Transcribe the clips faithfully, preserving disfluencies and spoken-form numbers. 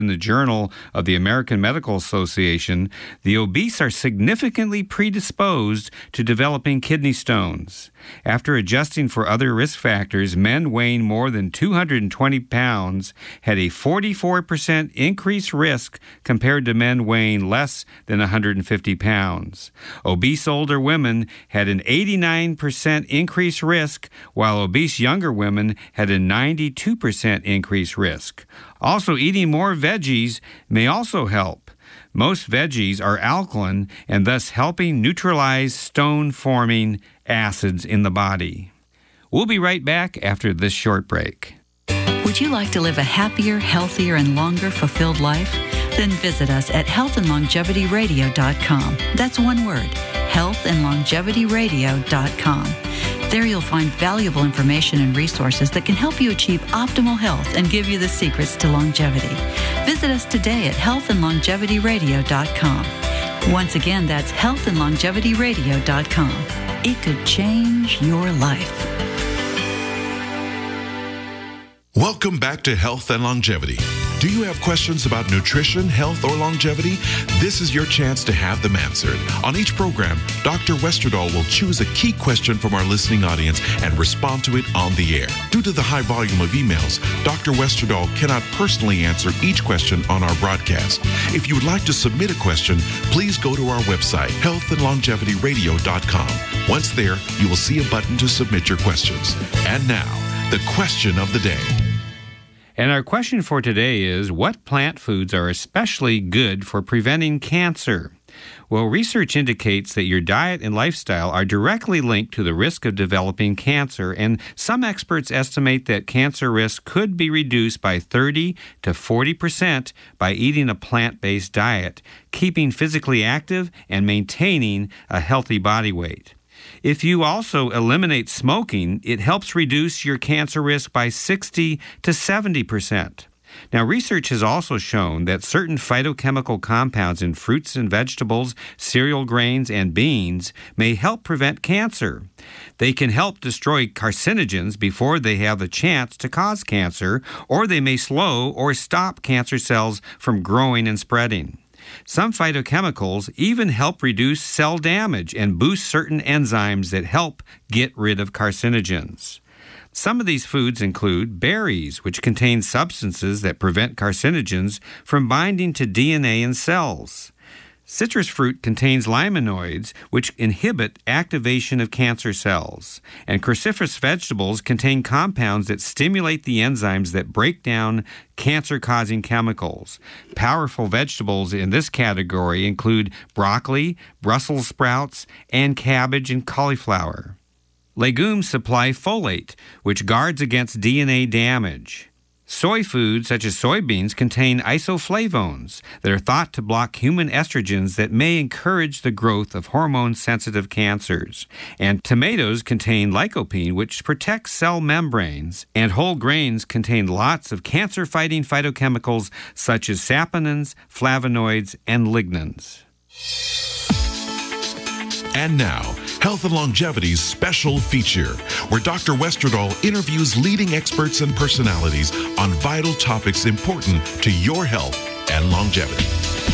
In the Journal of the American Medical Association, the obese are significantly predisposed to developing kidney stones. After adjusting for other risk factors, men weighing more than two hundred twenty pounds had a forty-four percent increased risk compared to men weighing less than one hundred fifty pounds. Obese older women had an eighty-nine percent increased risk, while obese younger women had a ninety-two percent increased risk. Also, eating more veggies may also help. Most veggies are alkaline and thus helping neutralize stone-forming acids in the body. We'll be right back after this short break. Would you like to live a happier, healthier, and longer fulfilled life? Then visit us at health and longevity radio dot com. That's one word, health and longevity radio dot com. There you'll find valuable information and resources that can help you achieve optimal health and give you the secrets to longevity. Visit us today at health and longevity radio dot com. Once again, that's health and longevity radio dot com. It could change your life. Welcome back to Health and Longevity. Do you have questions about nutrition, health, or longevity? This is your chance to have them answered. On each program, Doctor Westerdahl will choose a key question from our listening audience and respond to it on the air. Due to the high volume of emails, Doctor Westerdahl cannot personally answer each question on our broadcast. If you would like to submit a question, please go to our website, health and longevity radio dot com. Once there, you will see a button to submit your questions. And now, the question of the day. And our question for today is, what plant foods are especially good for preventing cancer? Well, research indicates that your diet and lifestyle are directly linked to the risk of developing cancer, and some experts estimate that cancer risk could be reduced by thirty to forty percent by eating a plant-based diet, keeping physically active, and maintaining a healthy body weight. If you also eliminate smoking, it helps reduce your cancer risk by sixty to seventy percent. Now, research has also shown that certain phytochemical compounds in fruits and vegetables, cereal grains, and beans may help prevent cancer. They can help destroy carcinogens before they have the chance to cause cancer, or they may slow or stop cancer cells from growing and spreading. Some phytochemicals even help reduce cell damage and boost certain enzymes that help get rid of carcinogens. Some of these foods include berries, which contain substances that prevent carcinogens from binding to D N A in cells. Citrus fruit contains limonoids, which inhibit activation of cancer cells. And cruciferous vegetables contain compounds that stimulate the enzymes that break down cancer-causing chemicals. Powerful vegetables in this category include broccoli, Brussels sprouts, and cabbage and cauliflower. Legumes supply folate, which guards against D N A damage. Soy foods, such as soybeans, contain isoflavones that are thought to block human estrogens that may encourage the growth of hormone-sensitive cancers. And tomatoes contain lycopene, which protects cell membranes. And whole grains contain lots of cancer-fighting phytochemicals such as saponins, flavonoids, and lignans. And now, Health and Longevity's special feature, where Doctor Westerdahl interviews leading experts and personalities on vital topics important to your health and longevity.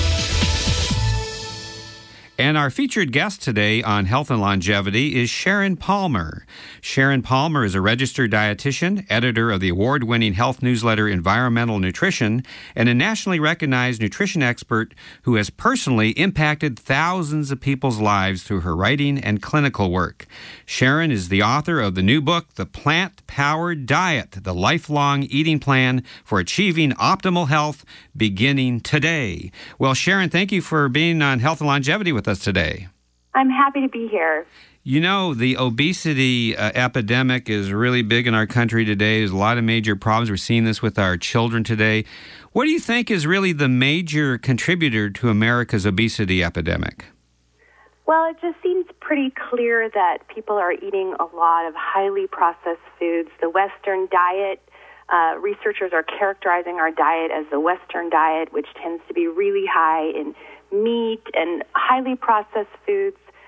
And our featured guest today on Health and Longevity is Sharon Palmer. Sharon Palmer is a registered dietitian, editor of the award-winning health newsletter Environmental Nutrition, and a nationally recognized nutrition expert who has personally impacted thousands of people's lives through her writing and clinical work. Sharon is the author of the new book, The Plant-Powered Diet, the Lifelong Eating Plan for Achieving Optimal Health, beginning today. Well, Sharon, thank you for being on Health and Longevity with us today. I'm happy to be here. You know, the obesity uh, epidemic is really big in our country today. There's a lot of major problems. We're seeing this with our children today. What do you think is really the major contributor to America's obesity epidemic? Well, it just seems pretty clear that people are eating a lot of highly processed foods. The Western diet, uh, researchers are characterizing our diet as the Western diet, which tends to be really high in meat and highly processed foods.